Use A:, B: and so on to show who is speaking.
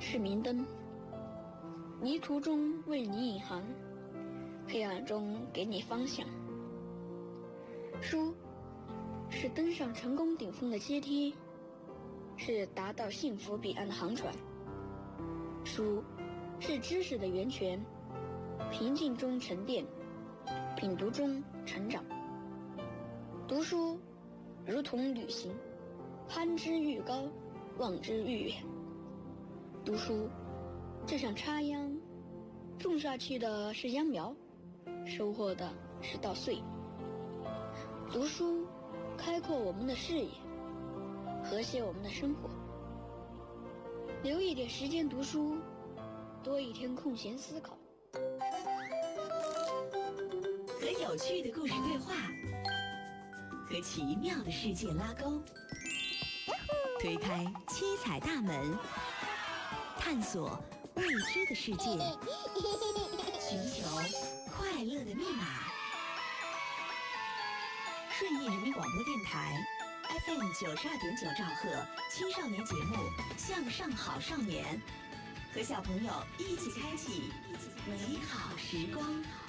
A: 是明灯，泥土中为你引航，黑暗中给你方向。书是登上成功顶峰的阶梯，是达到幸福彼岸的航船。书是知识的源泉，平静中沉淀，品读中成长。读书如同旅行，攀之愈高，望之愈远。读书就像插秧，种下去的是秧苗，收获的是稻穗。读书开阔我们的视野，和谐我们的生活。留一点时间读书，多一天空闲思考。
B: 和有趣的故事对话，和奇妙的世界拉钩，推开七彩大门，探索未知的世界，寻求快乐的密码。顺义人民广播电台 FM 92.9兆赫青少年节目《向上好少年》，和小朋友一起开启美好时光。